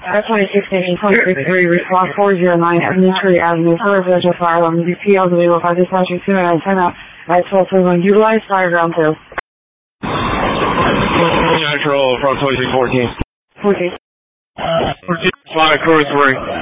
26 Station 23, response 409 Administrative Avenue, for residential fire alarm, BPL, available by dispatcher 2 and 10 out, at 1221, utilize fire ground 2. Natural from 2314. 14. 14, 5, Corey 3.